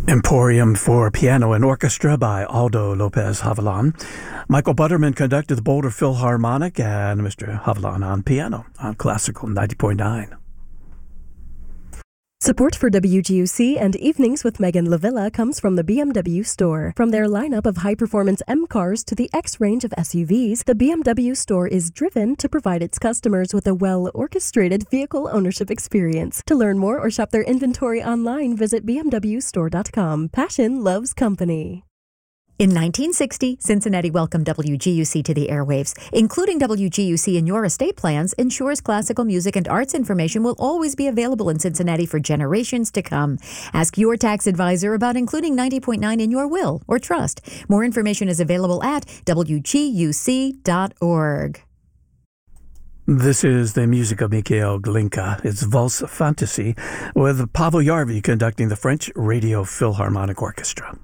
Emporium for Piano and Orchestra by Aldo Lopez Havilan. Michael Butterman conducted the Boulder Philharmonic and Mr. Havilan on piano on Classical 90.9. Support for WGUC and Evenings with Megan Lavilla comes from the BMW store. From their lineup of high-performance M cars to the X range of SUVs, the BMW store is driven to provide its customers with a well-orchestrated vehicle ownership experience. To learn more or shop their inventory online, visit bmwstore.com. Passion loves company. In 1960, Cincinnati welcomed WGUC to the airwaves. Including WGUC in your estate plans ensures classical music and arts information will always be available in Cincinnati for generations to come. Ask your tax advisor about including 90.9 in your will or trust. More information is available at wguc.org. This is the music of Mikhail Glinka. It's Valse Fantasy with Pavel Yarvi conducting the French Radio Philharmonic Orchestra.